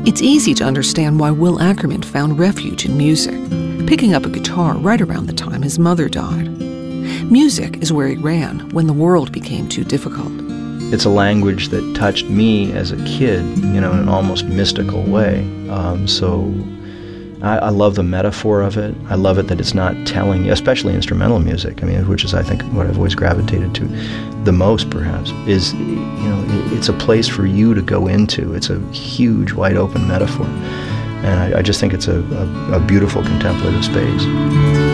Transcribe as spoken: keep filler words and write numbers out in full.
It's easy to understand why Will Ackerman found refuge in music, picking up a guitar right around the time his mother died. Music is where he ran when the world became too difficult. It's a language that touched me as a kid, you know, in an almost mystical way. Um, so I, I love the metaphor of it. I love it that it's not telling, especially instrumental music, I mean, which is, I think, what I've always gravitated to the most, perhaps, is, you know, it, it's a place for you to go into. It's a huge, wide-open metaphor. And I, I just think it's a, a, a beautiful contemplative space.